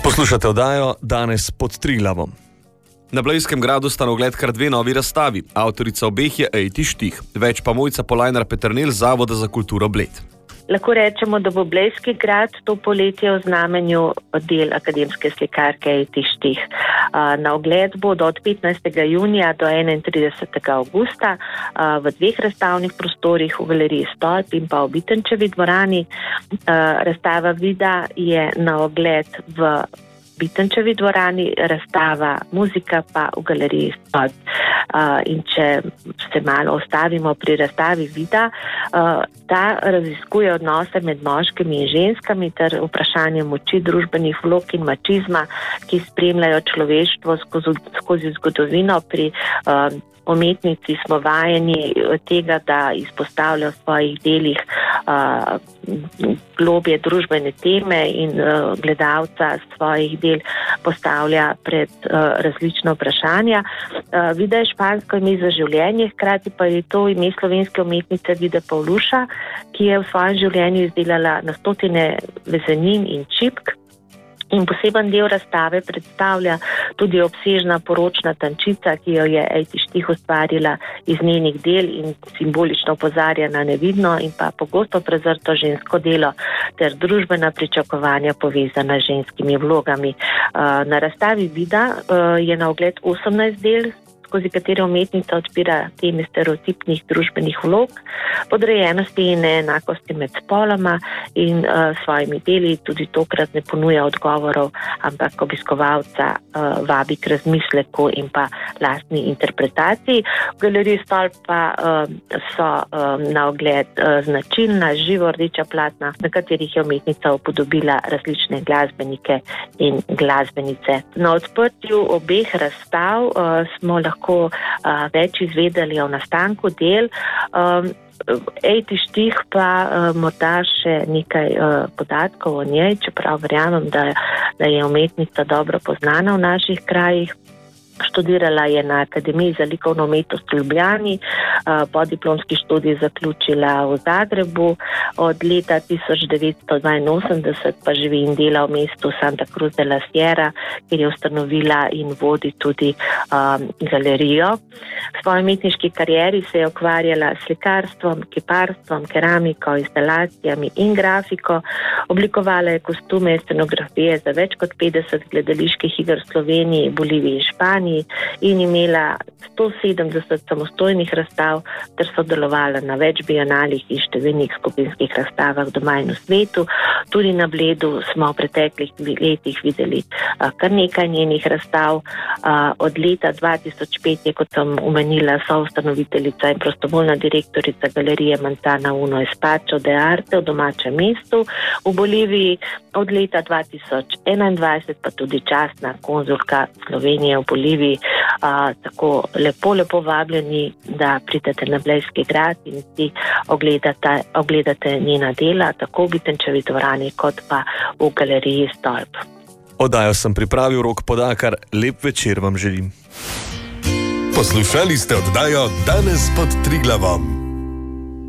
Poslušate oddajo Danes pod Triglavom. Na Blejskem gradu sta na ogled kar dve novi razstavi. Avtorica obeh je Ejti Štih. Več pa Mojca Polajnar Peternelj z Zavoda za kulturo Bled. Lahko rečemo, da bo Blejski grad to poletje v znamenju del akademske slikarke Ejti Štih. Na ogled bodo od 15. junija do 31. avgusta v dveh razstavnih prostorih v galeriji Stolp in pa v Bitenčevi dvorani. Razstava Vida je na ogled v Bitenčevi dvorani, razstava Muzika pa v galeriji Stolp. In če se malo ostavimo pri razstavi Vida, ta raziskuje odnose med moškimi in ženskami ter vprašanje moči, družbenih vlog in mačizma, ki spremljajo človeštvo skozi zgodovino. Pri umetnici smo vajeni tega, da izpostavlja v svojih delih globje družbene teme in gledalca svojih del postavlja pred različna vprašanja. Vida je špansko ime za življenje, hkrati pa je to ime slovenske umetnice Vide Pavluša, ki je v svojem življenju izdelala na stotine vezenin in čipk. In poseben del razstave predstavlja tudi obsežna poročna tančica, ki jo je Ejti Štih ustvarila iz njenih del in simbolično opozarja na nevidno in pa pogosto prezrto žensko delo ter družbena pričakovanja povezana z ženskimi vlogami. Na razstavi Vida je na ogled 18 del, skozi katere umetnica odpira teme stereotipnih družbenih vlog, podrejenosti in neenakosti med spoloma in svojimi deli tudi tokrat ne ponuja odgovorov, ampak obiskovalca vabi k razmisleku in pa lastni interpretaciji. V galeriji Stolp pa so na ogled značilna živo rdeča platna, na katerih je umetnica upodobila različne glasbenike in glasbenice. Na odprtju obeh razstav smo lahko več izvedeli o nastanku del. Ejti Štih pa morda še nekaj podatkov o njej, čeprav verjamem, da je umetnica dobro poznana v naših krajih. Študirala je na Akademiji za likovno umetnost v Ljubljani, podiplomski študij zaključila v Zagrebu, od leta 1982 pa živi in dela v mestu Santa Cruz de la Sierra, kjer je ustanovila in vodi tudi galerijo. V svoji umetniški karieri se je ukvarjala s slikarstvom, kiparstvom, keramiko, instalacijami in grafiko. Oblikovala je kostume in scenografije za več kot 50 gledaliških iger v Sloveniji, Boliviji in Španiji in imela 170 samostojnih razstav ter sodelovala na več bienalih in številnih skupinskih razstavah doma in v svetu. Tudi na Bledu smo v preteklih letih videli kar nekaj njenih razstav. Od leta 2005 je, kot sem omenila, soustanoviteljica in prostovoljna direktorica galerije Manzana Uno Espacio de Arte v domačem mestu v Boliviji. Od leta 2021 pa tudi častna konzulka Slovenije v Boliviji. Tako lepo vabljeni, da pridete na Blejski grad in si ogledate njena dela, tako v Bitenčevi dvorani kot pa v galeriji Stolp. Oddajo sem pripravil Rok Podakar, lep večer vam želim. Poslušali ste oddajo Danes pod Triglavom.